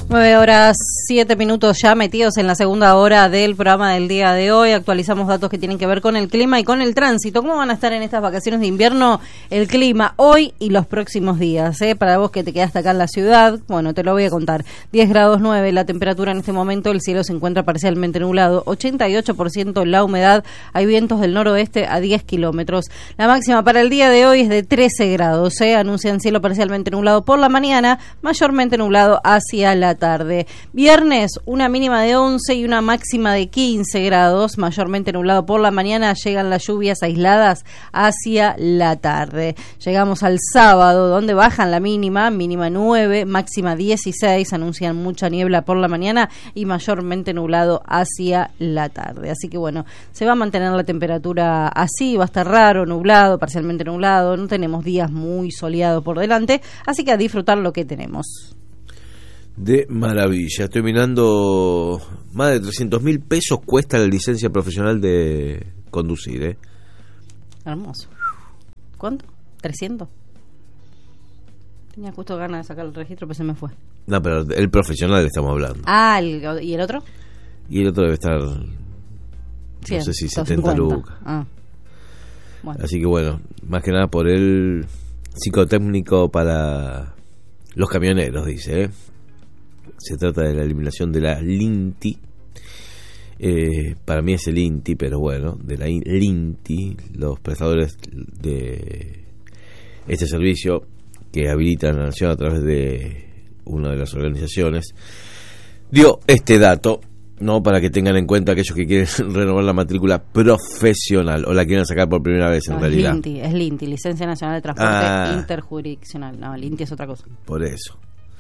9:07 ya metidos en la segunda hora del programa del día de hoy. Actualizamos datos que tienen que ver con el clima y con el tránsito. ¿Cómo van a estar en estas vacaciones de invierno el clima hoy y los próximos días? Para vos que te quedaste acá en la ciudad, bueno, te lo voy a contar. 10 grados 9 la temperatura en este momento, el cielo se encuentra parcialmente nublado, 88% la humedad, hay vientos del noroeste a 10 kilómetros. La máxima para el día de hoy es de 13 grados. Anuncian cielo parcialmente nublado por la mañana, mayormente nublado hacia la tarde. Viernes, una mínima de 11 y una máxima de 15 grados, mayormente nublado por la mañana, llegan las lluvias aisladas hacia la tarde. Llegamos al sábado, donde bajan la mínima 9, máxima 16, anuncian mucha niebla por la mañana y mayormente nublado hacia la tarde. Así que bueno, se va a mantener la temperatura así, va a estar raro, nublado, parcialmente nublado, no tenemos días muy soleados por delante, así que a disfrutar lo que tenemos. De maravilla, estoy mirando, más de 300.000 pesos cuesta la licencia profesional de conducir, Hermoso. ¿Cuánto? ¿300? Tenía justo ganas de sacar el registro, pero se me fue. No, pero el profesional estamos hablando. Ah, ¿y el otro? Y el otro debe estar, no sé si 70 lucas. Bueno. Así que bueno, más que nada por el psicotécnico para los camioneros, dice, Se trata de la eliminación de la LINTI. Para mí es el INTI, pero bueno, de la LINTI, los prestadores de este servicio que habilitan la nación a través de una de las organizaciones, dio este dato, ¿no? Para que tengan en cuenta aquellos que quieren renovar la matrícula profesional o la quieren sacar por primera vez en realidad. Es LINTI, Licencia Nacional de Transporte Interjurisdiccional. No, LINTI es otra cosa. Por eso.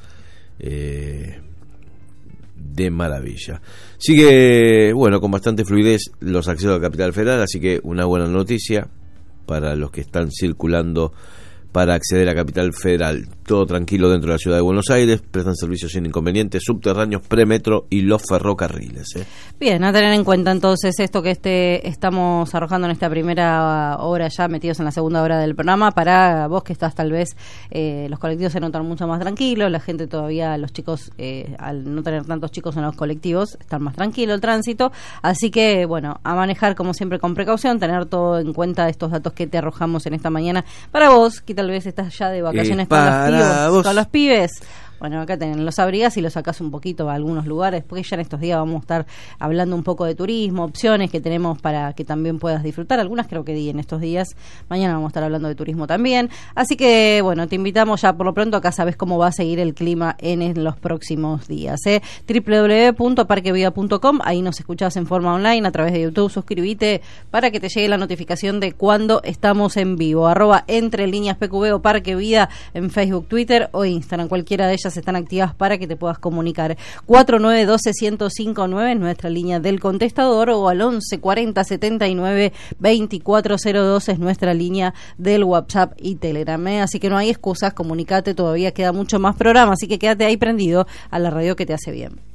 De maravilla. Sigue, bueno, con bastante fluidez los accesos a la capital federal, así que una buena noticia para los que están circulando para acceder a Capital Federal. Todo tranquilo dentro de la ciudad de Buenos Aires, prestan servicios sin inconvenientes, subterráneos, premetro y los ferrocarriles. Bien, a tener en cuenta entonces esto que estamos arrojando en esta primera hora, ya metidos en la segunda hora del programa. Para vos que estás tal vez, los colectivos se notan mucho más tranquilos, la gente todavía, los chicos, al no tener tantos chicos en los colectivos, están más tranquilo el tránsito, así que bueno, a manejar como siempre con precaución, tener todo en cuenta estos datos que te arrojamos en esta mañana. Para vos, que tal vez estás ya de vacaciones con los pibes, bueno, acá los abrigás y los sacás un poquito a algunos lugares, porque ya en estos días vamos a estar hablando un poco de turismo, opciones que tenemos para que también puedas disfrutar. Algunas creo que di en estos días, mañana vamos a estar hablando de turismo también. Así que, bueno, te invitamos ya por lo pronto, acá sabes cómo va a seguir el clima en los próximos días. www.parquevida.com, ahí nos escuchás en forma online a través de YouTube, suscribite para que te llegue la notificación de cuando estamos en vivo. @entrelineaspqb o Parque Vida en Facebook, Twitter o Instagram, cualquiera de ellas están activas para que te puedas comunicar. 4912-1059 es nuestra línea del contestador, o al 1140-79-2402 es nuestra línea del WhatsApp y Telegram. Así que no hay excusas, comunicate, todavía queda mucho más programa, así que quédate ahí prendido a la radio que te hace bien.